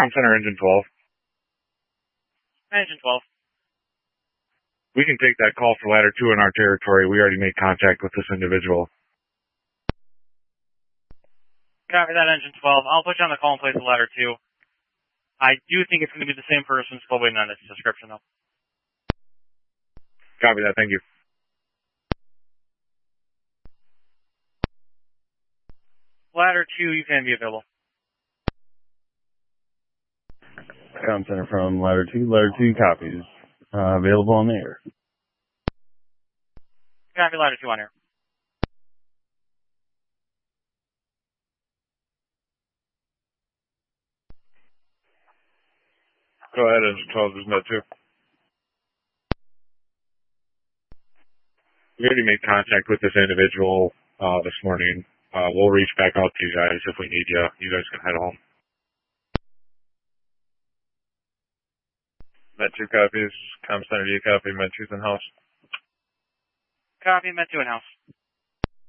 Com Center, Engine 12. Engine 12. We can take that call for ladder 2 in our territory. We already made contact with this individual. Copy that, Engine 12. I'll put you on the call in place of ladder 2. I do think it's going to be the same person, still waiting on this description, though. Copy that, thank you. Ladder 2, you can be available. Com Center from ladder 2. Ladder 2 copies. Available on the air. Copy ladder 2 on air. Go ahead, Engine 12, there's no 2. We already made contact with this individual this morning. We'll reach back out to you guys if we need you. You guys can head home. Met 2 copies. Com Center, do you copy? Met 2's in-house. Copy, Met 2 in-house.